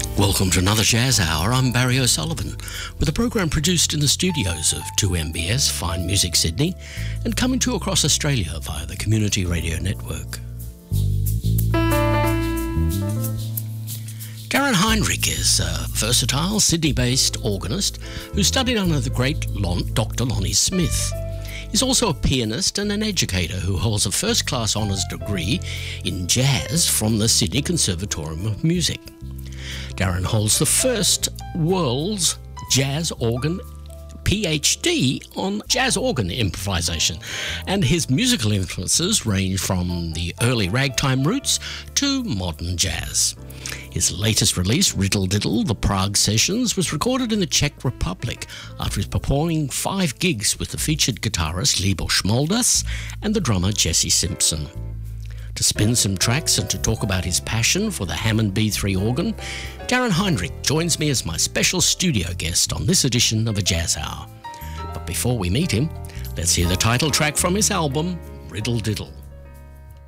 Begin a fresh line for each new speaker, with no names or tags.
Welcome to another Jazz Hour. I'm Barry O'Sullivan, with a program produced in the studios of 2MBS Fine Music Sydney and coming to you across Australia via the Community Radio Network. Darren Heinrich is a versatile Sydney-based organist who studied under the great Dr. Lonnie Smith. He's also a pianist and an educator who holds a first-class honours degree in jazz from the Sydney Conservatorium of Music. Darren holds the first world's jazz organ PhD on jazz organ improvisation, and his musical influences range from the early ragtime roots to modern jazz. His latest release, Riddle Diddle, The Prague Sessions, was recorded in the Czech Republic after his performing 5 gigs with the featured guitarist Libor Šmoldas and the drummer Jesse Simpson. To spin some tracks and to talk about his passion for the Hammond B3 organ, Darren Heinrich joins me as my special studio guest on this edition of the Jazz Hour. But before we meet him, let's hear the title track from his album, Riddle Diddle.